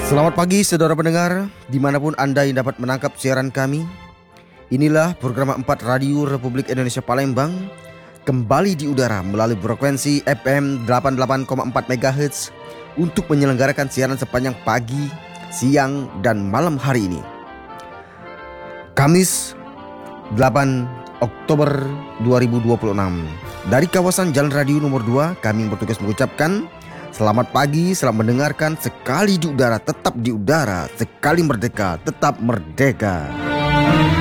Selamat pagi saudara pendengar, dimanapun Anda yang dapat menangkap siaran kami. Inilah program 4 Radio Republik Indonesia Palembang, kembali di udara melalui frekuensi FM 88,4 MHz untuk menyelenggarakan siaran sepanjang pagi, siang, dan malam hari ini. Kamis 8 Oktober 2026. Dari kawasan Jalan Radio nomor 2, kami bertugas mengucapkan selamat pagi, selamat mendengarkan. Sekali di udara, tetap di udara. Sekali merdeka, tetap merdeka.